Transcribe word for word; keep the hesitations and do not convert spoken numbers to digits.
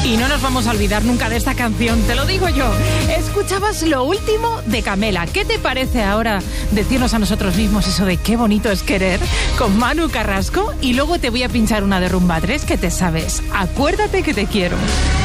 Y no nos vamos a olvidar nunca de esta canción, te lo digo yo. Escuchabas lo último de Camela. ¿Qué te parece ahora decirnos a nosotros mismos eso de qué bonito es querer con Manu Carrasco? Y luego te voy a pinchar una de Rumba tres que te sabes. Acuérdate que te quiero.